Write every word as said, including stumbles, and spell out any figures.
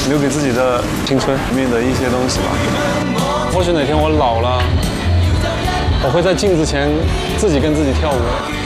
留给自己的青春里面的一些东西吧。或许哪天我老了，我会在镜子前自己跟自己跳舞。